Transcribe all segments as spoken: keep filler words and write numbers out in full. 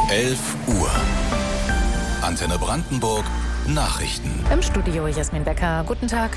elf Uhr. Antenne Brandenburg Nachrichten. Im Studio Jasmin Becker. Guten Tag.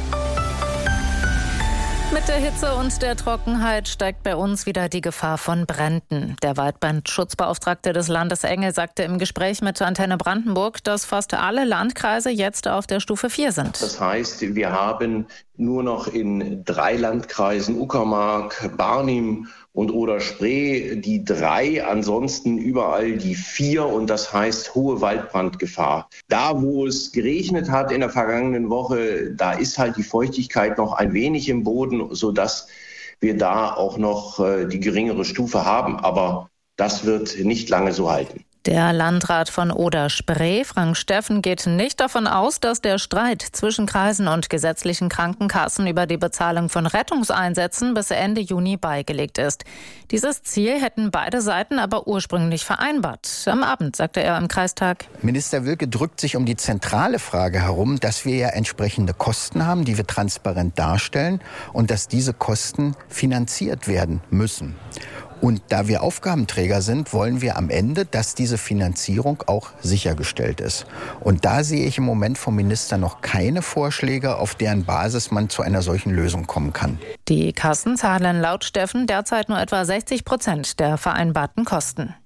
Mit der Hitze und der Trockenheit steigt bei uns wieder die Gefahr von Bränden. Der Waldbrandschutzbeauftragte des Landes Engel sagte im Gespräch mit Antenne Brandenburg, dass fast alle Landkreise jetzt auf der Stufe vier sind. Das heißt, wir haben nur noch in drei Landkreisen, Uckermark, Barnim und Oder-Spree, die drei, ansonsten überall die vier, und das heißt hohe Waldbrandgefahr. Da, wo es geregnet hat in der vergangenen Woche, da ist halt die Feuchtigkeit noch ein wenig im Boden, sodass wir da auch noch äh, die geringere Stufe haben. Aber das wird nicht lange so halten. Der Landrat von Oder-Spree, Frank Steffen, geht nicht davon aus, dass der Streit zwischen Kreisen und gesetzlichen Krankenkassen über die Bezahlung von Rettungseinsätzen bis Ende Juni beigelegt ist. Dieses Ziel hätten beide Seiten aber ursprünglich vereinbart. Am Abend, sagte er im Kreistag. Minister Wilke drückt sich um die zentrale Frage herum, dass wir ja entsprechende Kosten haben, die wir transparent darstellen, und dass diese Kosten finanziert werden müssen. Und da wir Aufgabenträger sind, wollen wir am Ende, dass diese Finanzierung auch sichergestellt ist. Und da sehe ich im Moment vom Minister noch keine Vorschläge, auf deren Basis man zu einer solchen Lösung kommen kann. Die Kassen zahlen laut Steffen derzeit nur etwa sechzig Prozent der vereinbarten Kosten.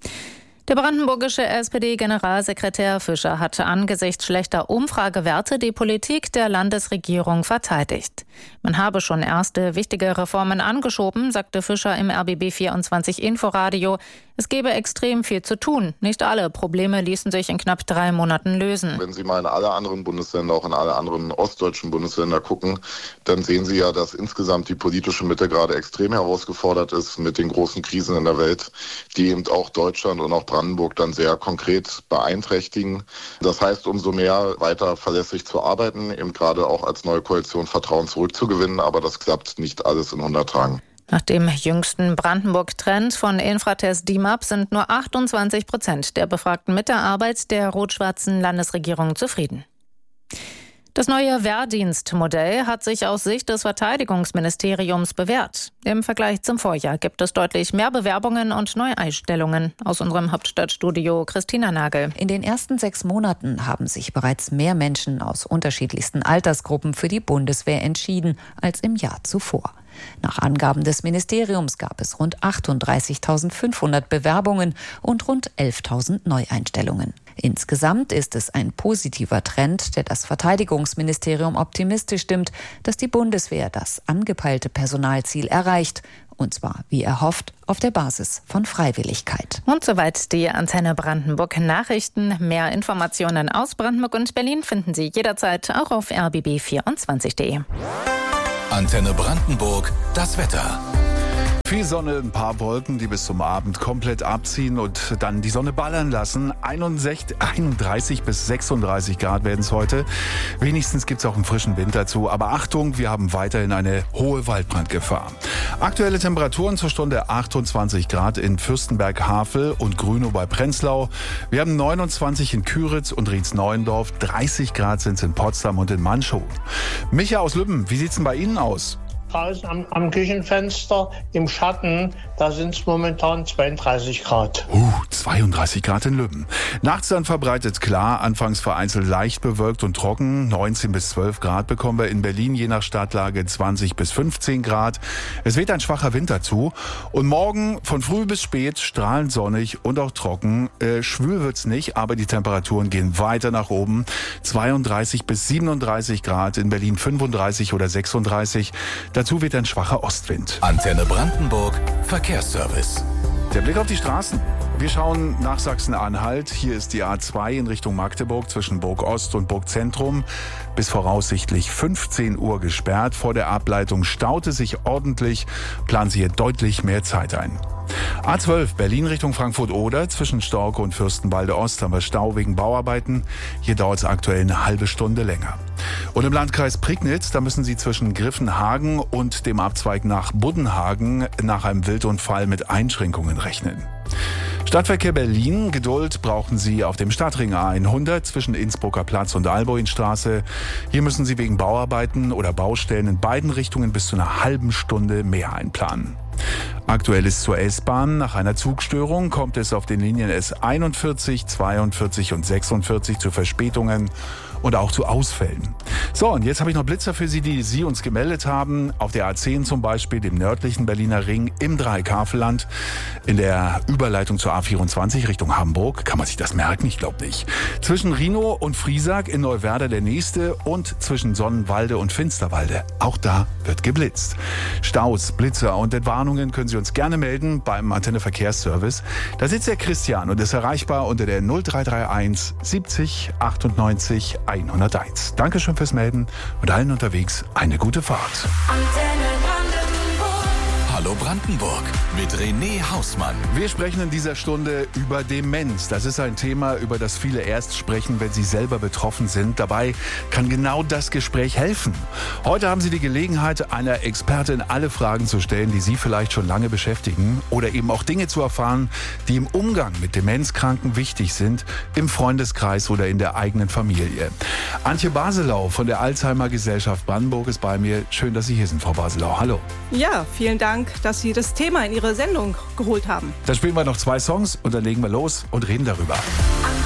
Der brandenburgische S P D-Generalsekretär Fischer hatte angesichts schlechter Umfragewerte die Politik der Landesregierung verteidigt. Man habe schon erste wichtige Reformen angeschoben, sagte Fischer im R B B vierundzwanzig Inforadio. Es gebe extrem viel zu tun. Nicht alle Probleme ließen sich in knapp drei Monaten lösen. Wenn Sie mal in alle anderen Bundesländer, auch in alle anderen ostdeutschen Bundesländer gucken, dann sehen Sie ja, dass insgesamt die politische Mitte gerade extrem herausgefordert ist mit den großen Krisen in der Welt, die eben auch Deutschland und auch Brandenburg dann sehr konkret beeinträchtigen. Das heißt, umso mehr weiter verlässlich zu arbeiten, eben gerade auch als neue Koalition Vertrauen zurückzugewinnen, aber das klappt nicht alles in hundert Tagen. Nach dem jüngsten Brandenburg-Trend von Infratest D I M A P sind nur achtundzwanzig Prozent der Befragten mit der Arbeit der rot-schwarzen Landesregierung zufrieden. Das neue Wehrdienstmodell hat sich aus Sicht des Verteidigungsministeriums bewährt. Im Vergleich zum Vorjahr gibt es deutlich mehr Bewerbungen und Neueinstellungen. Aus unserem Hauptstadtstudio Christina Nagel. In den ersten sechs Monaten haben sich bereits mehr Menschen aus unterschiedlichsten Altersgruppen für die Bundeswehr entschieden als im Jahr zuvor. Nach Angaben des Ministeriums gab es rund achtunddreißigtausendfünfhundert Bewerbungen und rund elftausend Neueinstellungen. Insgesamt ist es ein positiver Trend, der das Verteidigungsministerium optimistisch stimmt, dass die Bundeswehr das angepeilte Personalziel erreicht. Und zwar, wie erhofft, auf der Basis von Freiwilligkeit. Und soweit die Antenne Brandenburg Nachrichten. Mehr Informationen aus Brandenburg und Berlin finden Sie jederzeit auch auf r b b vierundzwanzig punkt de. Antenne Brandenburg, das Wetter. Viel Sonne, ein paar Wolken, die bis zum Abend komplett abziehen und dann die Sonne ballern lassen. einunddreißig bis sechsunddreißig Grad werden es heute. Wenigstens gibt es auch einen frischen Wind dazu. Aber Achtung, wir haben weiterhin eine hohe Waldbrandgefahr. Aktuelle Temperaturen zur Stunde achtundzwanzig Grad in Fürstenberg-Havel und Grünow bei Prenzlau. Wir haben neunundzwanzig in Küritz und Rietz-Neuendorf. dreißig Grad sind es in Potsdam und in Manchow. Micha aus Lübben, wie sieht's denn bei Ihnen aus? Draußen am, am Küchenfenster im Schatten, da sind es momentan zweiunddreißig Grad. Uh, zweiunddreißig Grad in Lübben. Nachts dann verbreitet klar, anfangs vereinzelt leicht bewölkt und trocken. neunzehn bis zwölf Grad bekommen wir in Berlin, je nach Stadtlage zwanzig bis fünfzehn Grad. Es weht ein schwacher Wind dazu. Und morgen von früh bis spät strahlend sonnig und auch trocken. Äh, schwül wird's nicht, aber die Temperaturen gehen weiter nach oben. zweiunddreißig bis siebenunddreißig Grad, in Berlin fünfunddreißig oder sechsunddreißig. Dazu wird ein schwacher Ostwind. Antenne Brandenburg, Verkehrsservice. Der Blick auf die Straßen. Wir schauen nach Sachsen-Anhalt. Hier ist die A zwei in Richtung Magdeburg zwischen Burg Ost und Burg Zentrum bis voraussichtlich fünfzehn Uhr gesperrt. Vor der Ableitung staute sich ordentlich, planen Sie hier deutlich mehr Zeit ein. A zwölf Berlin Richtung Frankfurt-Oder zwischen Storke und Fürstenwalde Ost haben wir Stau wegen Bauarbeiten. Hier dauert es aktuell eine halbe Stunde länger. Und im Landkreis Prignitz, da müssen Sie zwischen Griffenhagen und dem Abzweig nach Buddenhagen nach einem Wildunfall mit Einschränkungen rechnen. Stadtverkehr Berlin, Geduld brauchen Sie auf dem Stadtring A hundert zwischen Innsbrucker Platz und Alboinstraße. Hier müssen Sie wegen Bauarbeiten oder Baustellen in beiden Richtungen bis zu einer halben Stunde mehr einplanen. Aktuell ist zur S-Bahn. Nach einer Zugstörung kommt es auf den Linien S einundvierzig, zweiundvierzig und sechsundvierzig zu Verspätungen und auch zu Ausfällen. So, und jetzt habe ich noch Blitzer für Sie, die Sie uns gemeldet haben. Auf der A zehn zum Beispiel, dem nördlichen Berliner Ring im Dreieckhavelland, in der Überleitung zur A vierundzwanzig Richtung Hamburg. Kann man sich das merken? Ich glaube nicht. Zwischen Rhinow und Friesack in Neuwerder der nächste und zwischen Sonnenwalde und Finsterwalde. Auch da wird geblitzt. Staus, Blitzer und Entwarnungen können Sie uns gerne melden beim Antenne Verkehrsservice. Da sitzt der Christian und ist erreichbar unter der null drei drei eins siebzig achtundneunzig hunderteins. Dankeschön fürs Melden und allen unterwegs eine gute Fahrt. Antenne Brandenburg. Hallo Brandenburg mit René Hausmann. Wir sprechen in dieser Stunde über Demenz. Das ist ein Thema, über das viele erst sprechen, wenn sie selber betroffen sind. Dabei kann genau das Gespräch helfen. Heute haben Sie die Gelegenheit, einer Expertin alle Fragen zu stellen, die Sie vielleicht schon lange beschäftigen, oder eben auch Dinge zu erfahren, die im Umgang mit Demenzkranken wichtig sind, im Freundeskreis oder in der eigenen Familie. Antje Baselau von der Alzheimer Gesellschaft Brandenburg ist bei mir. Schön, dass Sie hier sind, Frau Baselau. Hallo. Ja, vielen Dank, dass Sie das Thema in Ihre Sendung geholt haben. Dann spielen wir noch zwei Songs und dann legen wir los und reden darüber.